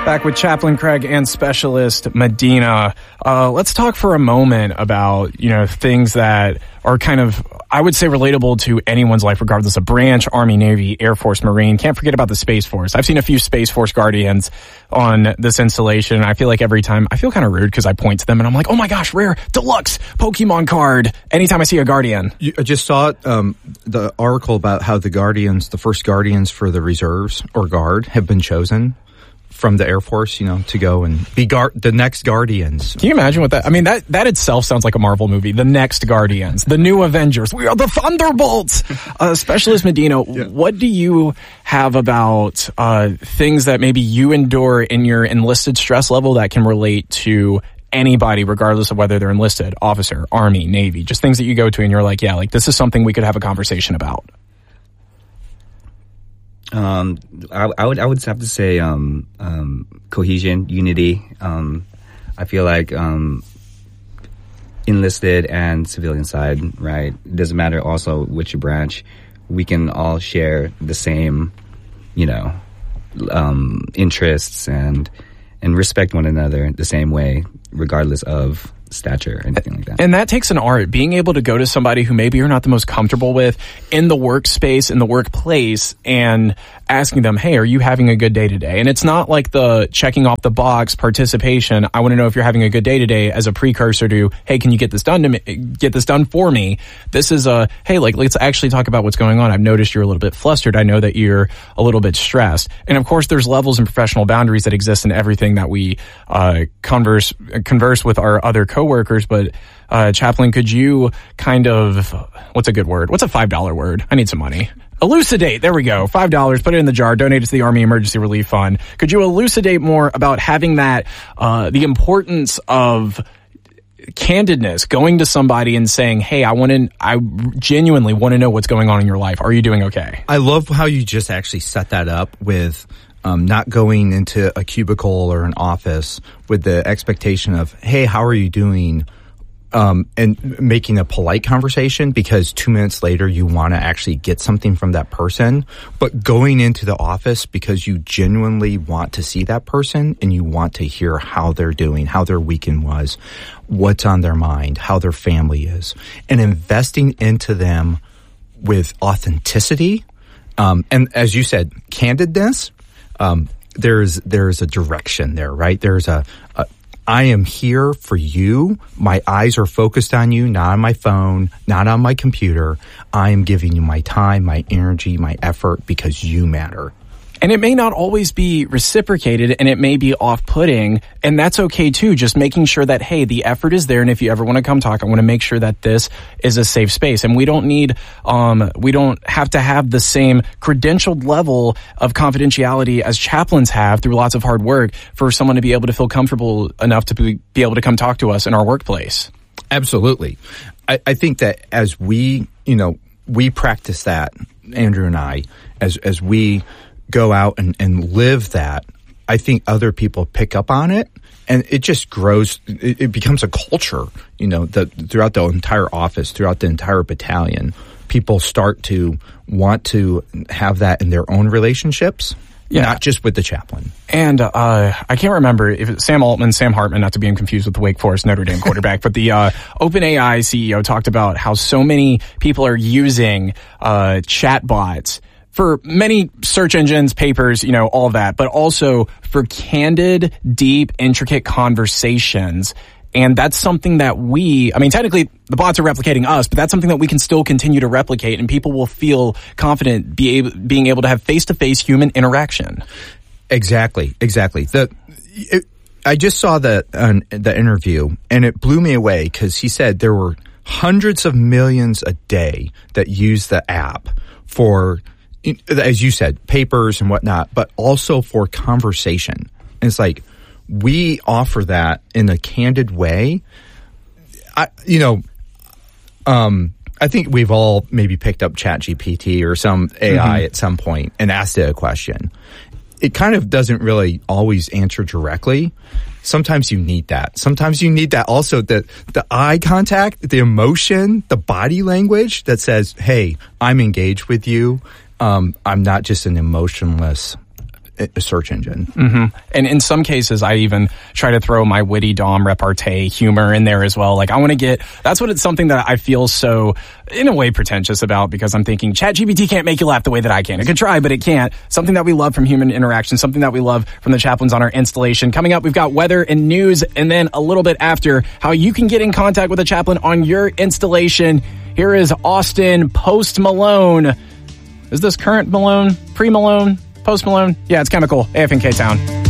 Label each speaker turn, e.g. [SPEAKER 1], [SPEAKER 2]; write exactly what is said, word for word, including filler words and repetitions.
[SPEAKER 1] Back with Chaplain Craig and Specialist Medina. Uh, let's talk for a moment about, you know, things that are kind of, I would say, relatable to anyone's life, regardless of branch, Army, Navy, Air Force, Marine. Can't forget about the Space Force. I've seen a few Space Force Guardians on this installation, and I feel like every time, I feel kind of rude because I point to them and I'm like, oh my gosh, rare deluxe Pokemon card anytime I see a Guardian.
[SPEAKER 2] You, I just saw um, the article about how the Guardians, the first Guardians for the reserves or Guard, have been chosen from the Air Force, you know, to go and be guard the next Guardians.
[SPEAKER 1] Can you imagine what that? I mean, that that itself sounds like a Marvel movie. The next Guardians, the new Avengers. We are the Thunderbolts. Uh, Specialist Medina, yeah. What do you have about uh, things that maybe you endure in your enlisted stress level that can relate to anybody, regardless of whether they're enlisted, officer, Army, Navy? Just things that you go to and you're like, yeah, like this is something we could have a conversation about.
[SPEAKER 3] Um, I, I would I would have to say um, um, cohesion, unity. Um, I feel like um, enlisted and civilian side, right? It doesn't matter also which branch. We can all share the same, you know, um, interests and and respect one another the same way, regardless of stature or anything like that.
[SPEAKER 1] And that takes an art, being able to go to somebody who maybe you're not the most comfortable with in the workspace, in the workplace, and asking them, hey, are you having a good day today? And it's not like the checking off the box participation. I want to know if you're having a good day today as a precursor to, hey, can you get this done to me, get this done for me? This is a, hey, like, let's actually talk about what's going on. I've noticed you're a little bit flustered. I know that you're a little bit stressed. And of course, there's levels and professional boundaries that exist in everything that we uh, converse, converse with our other coworkers. But uh, Chaplain, could you kind of, what's a good word? What's a five dollar word? I need some money. Elucidate. There we go. five dollars. Put it in the jar. Donate it to the Army Emergency Relief Fund. Could you elucidate more about having that, uh, the importance of candidness, going to somebody and saying, hey, I want to, I genuinely want to know what's going on in your life. Are you doing okay?
[SPEAKER 2] I love how you just actually set that up with um, not going into a cubicle or an office with the expectation of, hey, how are you doing? Um, and making a polite conversation because two minutes later you want to actually get something from that person, but going into the office because you genuinely want to see that person and you want to hear how they're doing, how their weekend was, what's on their mind, how their family is, and investing into them with authenticity. Um, and as you said, candidness, um, there's, there's a direction there, right? There's a, a I am here for you. My eyes are focused on you, not on my phone, not on my computer. I am giving you my time, my energy, my effort because you matter.
[SPEAKER 1] And it may not always be reciprocated and it may be off-putting, and that's okay too. Just making sure that, hey, the effort is there, and if you ever want to come talk, I want to make sure that this is a safe space. And we don't need, um, we don't have to have the same credentialed level of confidentiality as chaplains have through lots of hard work for someone to be able to feel comfortable enough to be, be able to come talk to us in our workplace.
[SPEAKER 2] Absolutely. I, I think that as we, you know, we practice that, Andrew and I, as, as we go out and, and live that, I think other people pick up on it and it just grows. It, it becomes a culture, you know, that throughout the entire office, throughout the entire battalion, people start to want to have that in their own relationships. Yeah. Not just with the chaplain.
[SPEAKER 1] And uh, I can't remember if it's Sam Altman, Sam Hartman, not to be confused with the Wake Forest Notre Dame quarterback, but the uh, OpenAI C E O talked about how so many people are using uh, chatbots for many search engines, papers, you know, all of that, but also for candid, deep, intricate conversations. And that's something that we, I mean, technically the bots are replicating us, but that's something that we can still continue to replicate, and people will feel confident be able, being able to have face-to-face human interaction.
[SPEAKER 2] Exactly, exactly. The, it, I just saw the, uh, the interview and it blew me away because he said there were hundreds of millions a day that use the app for, as you said, papers and whatnot, but also for conversation. And it's like, we offer that in a candid way. I, you know, um, I think we've all maybe picked up ChatGPT or some A I mm-hmm. at some point and asked it a question. It kind of doesn't really always answer directly. Sometimes you need that. Sometimes you need that also, the, the eye contact, the emotion, the body language that says, hey, I'm engaged with you. Um, I'm not just an emotionless a search engine.
[SPEAKER 1] Mm-hmm. And in some cases, I even try to throw my witty Dom repartee humor in there as well. Like, I want to get, that's what it's something that I feel so, in a way, pretentious about, because I'm thinking ChatGPT can't make you laugh the way that I can. It could try, but it can't. Something that we love from human interaction, something that we love from the chaplains on our installation. Coming up, we've got weather and news, and then a little bit after, how you can get in contact with a chaplain on your installation. Here is Austin Post Malone. Is this current Malone? Pre-Malone? Post Malone? Yeah, it's Chemical. A F N K Town.